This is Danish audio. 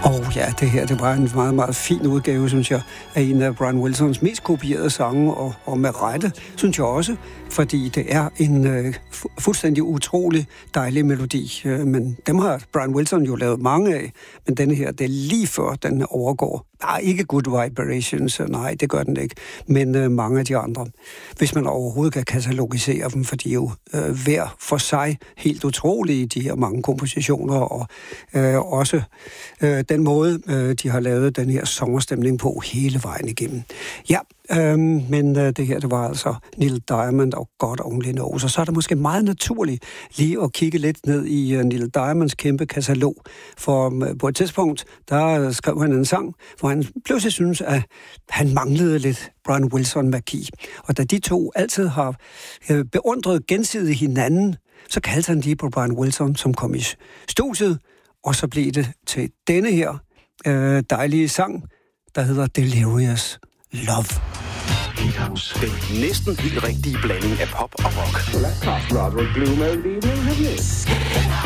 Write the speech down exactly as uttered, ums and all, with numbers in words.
Og ja, det her, det var en meget, meget fin udgave, synes jeg, af en af Brian Wilsons mest kopierede sange, og, og med rette, synes jeg også, fordi det er en øh, fu- fuldstændig utrolig dejlig melodi. Øh, men dem har Brian Wilson jo lavet mange af, men denne her, det er lige før den overgår. Nej, ikke Good Vibrations, nej, det gør den ikke, men øh, mange af de andre. Hvis man overhovedet kan katalogisere dem, for de er jo øh, hver for sig helt utrolige, de her mange kompositioner, og øh, også øh, den måde, øh, de har lavet den her sommerstemning på hele vejen igennem. Ja, øh, men øh, det her, det var altså Neil Diamond og God Only Knows, og så er det måske meget naturligt lige at kigge lidt ned i uh, Neil Diamonds kæmpe katalog, for um, på et tidspunkt, der skrev han en sang, hvor han pludselig synes, at han manglede lidt Brian Wilson-magi. Og da de to altid har øh, beundret gensidigt hinanden, så kaldte han lige på Brian Wilson, som kom i studiet, og så blev det til denne her øh, dejlige sang, der hedder Delirious Love. Den næsten helt rigtige blanding af pop og rock. Well, that cost rather a blue melody evening, hasn't it?